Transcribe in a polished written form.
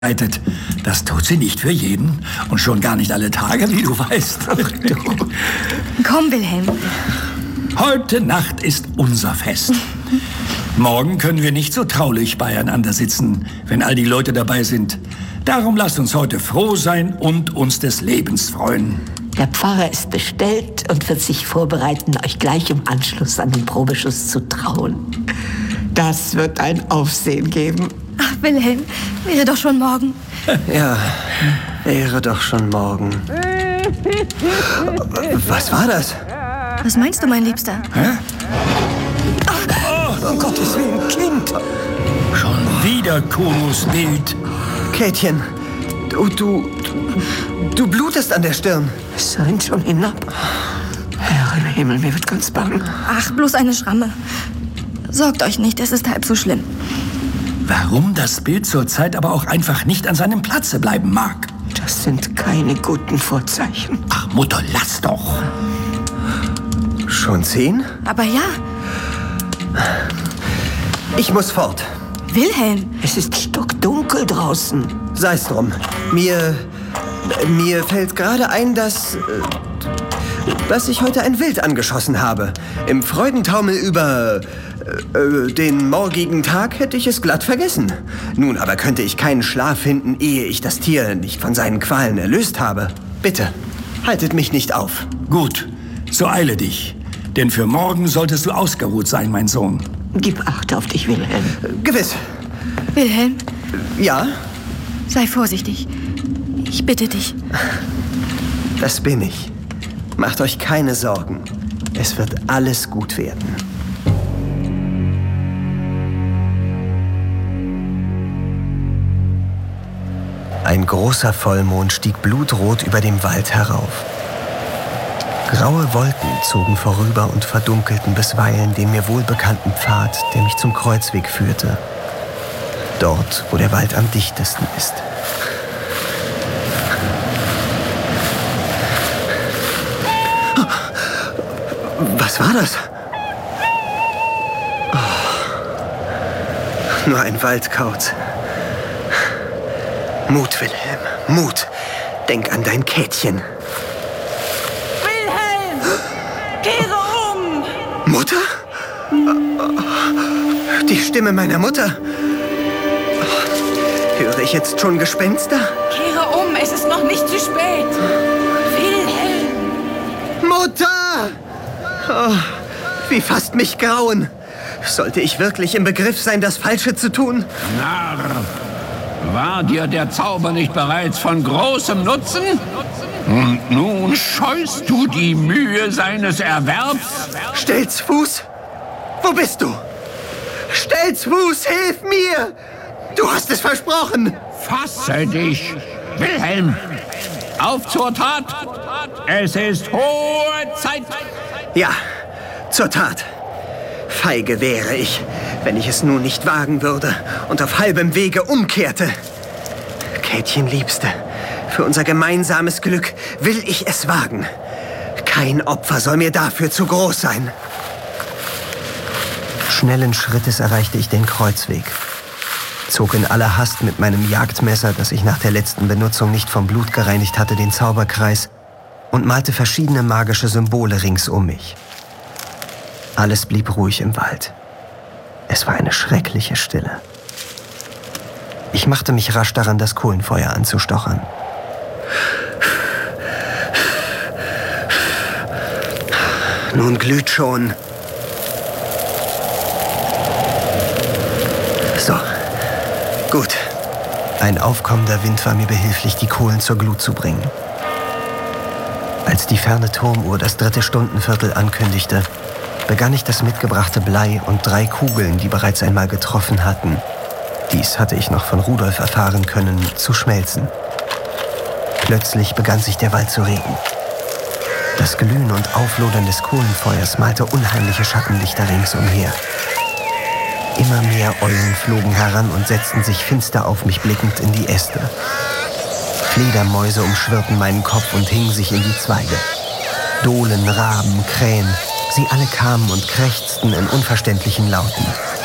Das tut sie nicht für jeden und schon gar nicht alle Tage, wie du weißt. Komm, Wilhelm. Heute Nacht ist unser Fest. Morgen können wir nicht so traulich beieinander sitzen, wenn all die Leute dabei sind. Darum lasst uns heute froh sein und uns des Lebens freuen. Der Pfarrer ist bestellt und wird sich vorbereiten, euch gleich im Anschluss an den Probeschuss zu trauen. Das wird ein Aufsehen geben. Ach, Wilhelm, wäre doch schon morgen. Ja, wäre doch schon morgen. Was war das? Was meinst du, mein Liebster? Hä? Oh, um Gottes Willen, Kind! Schon wieder Konus Bild. Käthchen, du blutest an der Stirn. Es rinnt schon hinab. Herr im Himmel, mir wird ganz bang. Ach, bloß eine Schramme. Sorgt euch nicht, es ist halb so schlimm. Warum das Bild zurzeit aber auch einfach nicht an seinem Platze bleiben mag? Das sind keine guten Vorzeichen. Ach, Mutter, lass doch. Schon 10? Aber ja, Ich muss fort. Wilhelm. Es ist stockdunkel draußen. Sei's drum. Mir fällt gerade ein, dass ich heute ein Wild angeschossen habe. Im Freudentaumel über den morgigen Tag hätte ich es glatt vergessen. Nun aber könnte ich keinen Schlaf finden, ehe ich das Tier nicht von seinen Qualen erlöst habe. Bitte, haltet mich nicht auf. Gut, so eile dich. Denn für morgen solltest du ausgeruht sein, mein Sohn. Gib Acht auf dich, Wilhelm. Gewiss. Wilhelm, Ja, sei vorsichtig. Ich bitte dich. das bin ich. Macht euch keine Sorgen. Es wird alles gut werden. Ein großer Vollmond stieg blutrot über dem Wald herauf. Graue Wolken zogen vorüber und verdunkelten bisweilen den mir wohlbekannten Pfad, der mich zum Kreuzweg führte. Dort, wo der Wald am dichtesten ist. Was war das? Oh. Nur ein Waldkauz. Mut, Wilhelm, Mut. Denk an dein Käthchen. Wilhelm! Kehre um! Mutter? Die Stimme meiner Mutter. Höre ich jetzt schon Gespenster? Kehre um, es ist noch nicht zu spät. Wilhelm! Mutter! Oh, wie fasst mich Grauen. Sollte ich wirklich im Begriff sein, das Falsche zu tun? Narr! War dir der Zauber nicht bereits von großem Nutzen? Und nun scheust du die Mühe seines Erwerbs? Stelzfuß? Wo bist du? Stelzfuß, hilf mir! Du hast es versprochen! Fasse dich, Wilhelm! Auf zur Tat! Es ist hohe Zeit! Ja, zur Tat. Feige wäre ich, wenn ich es nun nicht wagen würde und auf halbem Wege umkehrte. Käthchen, Liebste, für unser gemeinsames Glück will ich es wagen. Kein Opfer soll mir dafür zu groß sein. Schnellen Schrittes erreichte ich den Kreuzweg. Zog in aller Hast mit meinem Jagdmesser, das ich nach der letzten Benutzung nicht vom Blut gereinigt hatte, den Zauberkreis und malte verschiedene magische Symbole rings um mich. Alles blieb ruhig im Wald. Es war eine schreckliche Stille. Ich machte mich rasch daran, das Kohlenfeuer anzustochern. Nun glüht schon. So, gut. Ein aufkommender Wind war mir behilflich, die Kohlen zur Glut zu bringen. Als die ferne Turmuhr das 3. Stundenviertel ankündigte, begann ich das mitgebrachte Blei und 3 Kugeln, die bereits einmal getroffen hatten, dies hatte ich noch von Rudolf erfahren können, zu schmelzen. Plötzlich begann sich der Wald zu regen. Das Glühen und Auflodern des Kohlenfeuers malte unheimliche Schattenlichter ringsumher. Immer mehr Eulen flogen heran und setzten sich finster auf mich blickend in die Äste. Fledermäuse umschwirrten meinen Kopf und hingen sich in die Zweige. Dohlen, Raben, Krähen, sie alle kamen und krächzten in unverständlichen Lauten.